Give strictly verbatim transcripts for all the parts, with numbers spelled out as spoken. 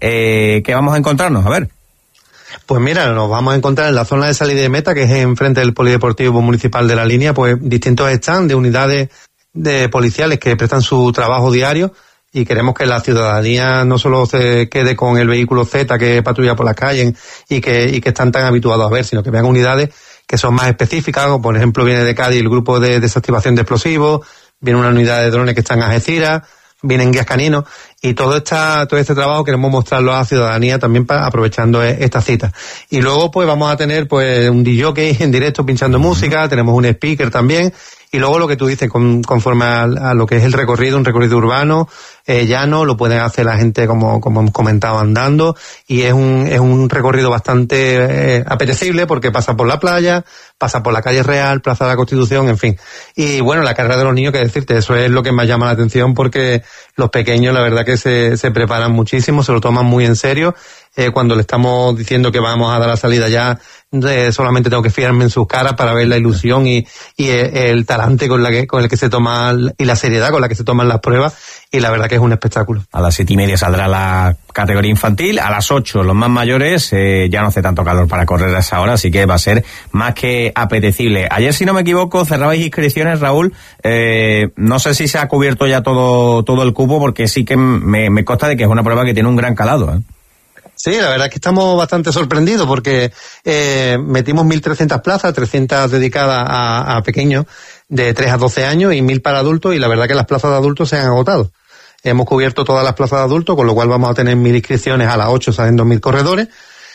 Eh, ¿Qué vamos a encontrarnos? A ver. Pues mira, nos vamos a encontrar en la zona de salida de meta, que es enfrente del Polideportivo Municipal de La Línea, pues distintos stands de unidades de policiales que prestan su trabajo diario, y queremos que la ciudadanía no solo se quede con el vehículo Z que patrulla por las calles y que, y que están tan habituados a ver, sino que vean unidades que son más específicas, como por ejemplo viene de Cádiz el grupo de desactivación de explosivos, viene una unidad de drones que están en Algeciras, vienen guías caninos, y todo esta, todo este trabajo queremos mostrarlo a la ciudadanía también para, aprovechando esta cita. Y luego pues vamos a tener pues un D J en directo pinchando música, tenemos un speaker también, y luego lo que tú dices, con, conforme a, a lo que es el recorrido, un recorrido urbano, eh, llano, lo pueden hacer la gente como, como hemos comentado andando, y es un, es un recorrido bastante eh, apetecible porque pasa por la playa, pasa por la calle Real, Plaza de la Constitución, en fin. Y bueno, la carrera de los niños, que decirte, eso es lo que más llama la atención, porque los pequeños la verdad que se, se preparan muchísimo, se lo toman muy en serio. Eh, cuando le estamos diciendo que vamos a dar la salida ya, eh, solamente tengo que fijarme en sus caras para ver la ilusión y, y el, el talante con la que, con el que se toma y la seriedad con la que se toman las pruebas, y la verdad que es un espectáculo. A las siete y media saldrá la categoría infantil, a las ocho los más mayores, eh, ya no hace tanto calor para correr a esa hora, así que va a ser más que apetecible. Ayer, si no me equivoco, cerrabais inscripciones, Raúl, eh, no sé si se ha cubierto ya todo, todo el cupo, porque sí que me, me consta de que es una prueba que tiene un gran calado, ¿eh? Sí, la verdad es que estamos bastante sorprendidos porque eh, metimos mil trescientas plazas, trescientas dedicadas a, a pequeños de tres a doce años y mil para adultos, y la verdad que las plazas de adultos se han agotado. Hemos cubierto todas las plazas de adultos, con lo cual vamos a tener mil inscripciones, a las ocho salen dos mil corredores.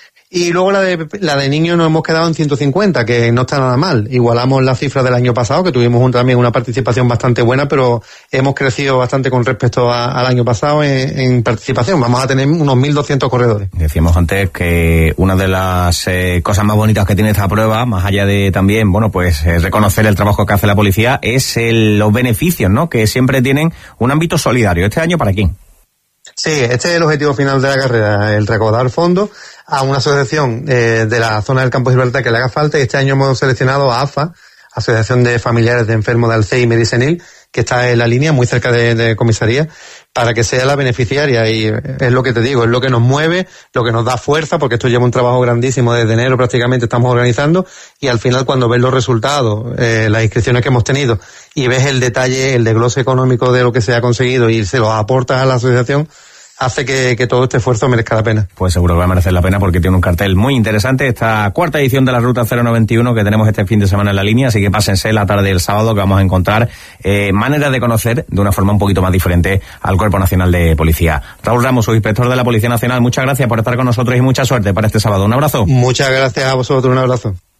Y luego la de, la de niños nos hemos quedado en ciento cincuenta, que no está nada mal. Igualamos la cifra del año pasado, que tuvimos un, también una participación bastante buena, pero hemos crecido bastante con respecto a, al año pasado en, en participación. Vamos a tener unos mil doscientos corredores. Decíamos antes que una de las eh, cosas más bonitas que tiene esta prueba, más allá de también, bueno, pues eh, reconocer el trabajo que hace la policía, es el, los beneficios, ¿no?, que siempre tienen un ámbito solidario. ¿Este año para quién? Sí, este es el objetivo final de la carrera, el recaudar fondos a una asociación eh, de la zona del Campo de Gibraltar que le haga falta, y este año hemos seleccionado a A F A, Asociación de Familiares de Enfermos de Alzheimer y Senil, que está en La Línea, muy cerca de, de comisaría, para que sea la beneficiaria, y es lo que te digo, es lo que nos mueve, lo que nos da fuerza, porque esto lleva un trabajo grandísimo, desde enero prácticamente estamos organizando, y al final cuando ves los resultados, eh, las inscripciones que hemos tenido, y ves el detalle, el desglose económico de lo que se ha conseguido y se lo aportas a la asociación, hace que, que todo este esfuerzo merezca la pena. Pues seguro que va a merecer la pena, porque tiene un cartel muy interesante esta cuarta edición de la Ruta cero noventa y uno que tenemos este fin de semana en La Línea, así que pásense la tarde del sábado, que vamos a encontrar eh, maneras de conocer de una forma un poquito más diferente al Cuerpo Nacional de Policía. Raúl Ramos, subinspector de la Policía Nacional, muchas gracias por estar con nosotros y mucha suerte para este sábado. Un abrazo. Muchas gracias a vosotros, un abrazo.